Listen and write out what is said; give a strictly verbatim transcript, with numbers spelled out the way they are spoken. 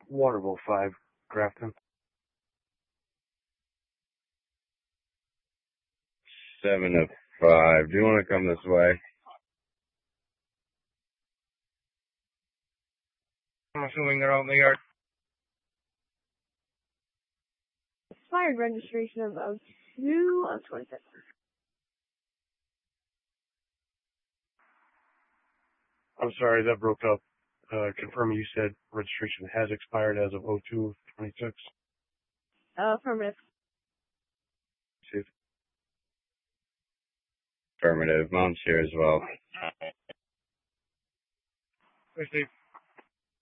Waterville five, Grafton. Seven to five. Do you want to come this way? I'm assuming they're out in the yard. Expired registration of oh two of twenty-six. I'm sorry, that broke up. Uh, confirming you said registration has expired as of oh two twenty-six. Uh, affirmative. Affirmative. Mom's here as well. Hey, Steve.